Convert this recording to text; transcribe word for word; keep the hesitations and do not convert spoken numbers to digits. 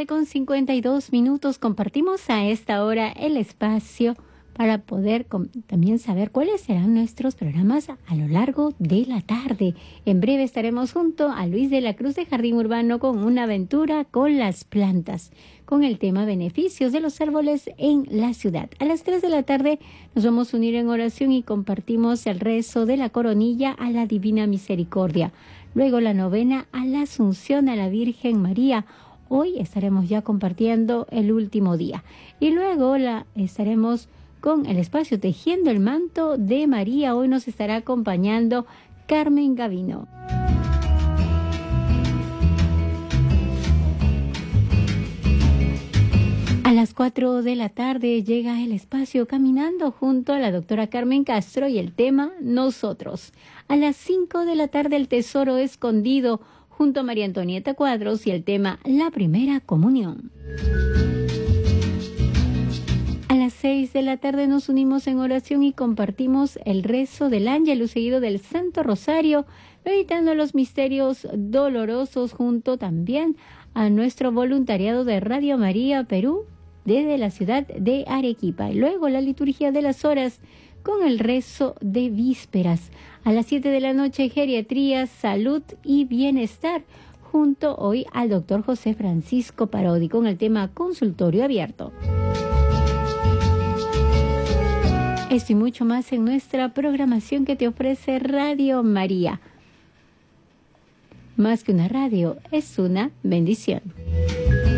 tarde con cincuenta y dos minutos. Compartimos a esta hora el espacio para poder también saber cuáles serán nuestros programas a lo largo de la tarde. En breve estaremos junto a Luis de la Cruz de Jardín Urbano con una aventura con las plantas, con el tema beneficios de los árboles en la ciudad. A las tres de la tarde nos vamos a unir en oración y compartimos el rezo de la coronilla a la Divina Misericordia. Luego la novena a la Asunción a la Virgen María. Hoy estaremos ya compartiendo el último día. Y luego la estaremos con el espacio Tejiendo el Manto de María. Hoy nos estará acompañando Carmen Gavino. A las cuatro de la tarde llega el espacio Caminando junto a la doctora Carmen Castro y el tema Nosotros. A las cinco de la tarde el Tesoro Escondido junto a María Antonieta Cuadros y el tema La Primera Comunión. A las seis de la tarde nos unimos en oración y compartimos el rezo del Ángelus seguido del Santo Rosario, meditando los misterios dolorosos junto también a nuestro voluntariado de Radio María Perú desde la ciudad de Arequipa. Y luego la liturgia de las horas con el rezo de vísperas. A las siete de la noche, geriatría, salud y bienestar, junto hoy al doctor José Francisco Parodi con el tema consultorio abierto. Esto y mucho más en nuestra programación que te ofrece Radio María. Más que una radio, es una bendición.